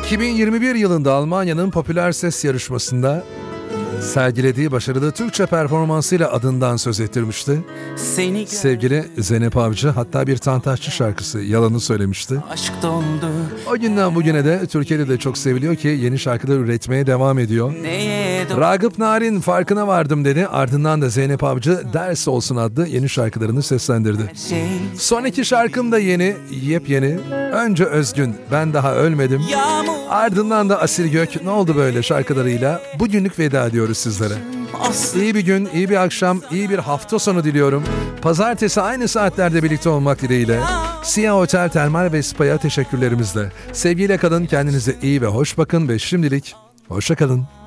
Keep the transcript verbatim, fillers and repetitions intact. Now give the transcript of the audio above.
iki bin yirmi bir yılında Almanya'nın popüler ses yarışmasında sergilediği başarılı Türkçe performansıyla adından söz ettirmişti. Sevgili Zeynep Avcı hatta bir Tantaşçı şarkısı Yalan'ı söylemişti. O günden bugüne de Türkiye'de de çok seviliyor ki yeni şarkılar üretmeye devam ediyor. Ragıp Narin Farkına Vardım dedi. Ardından da Zeynep Avcı Ders Olsun adlı yeni şarkılarını seslendirdi. Son iki şarkım da yeni, yepyeni. Önce Özgün, Ben Daha Ölmedim. Ardından da Asil Gök, Ne Oldu Böyle şarkılarıyla bugünlük veda ediyoruz sizlere. İyi bir gün, iyi bir akşam, iyi bir hafta sonu diliyorum. Pazartesi aynı saatlerde birlikte olmak dileğiyle. Siyah Otel Termal ve Spa'ya teşekkürlerimizle. Sevgiyle kalın, kendinize iyi ve hoş bakın ve şimdilik hoşça kalın.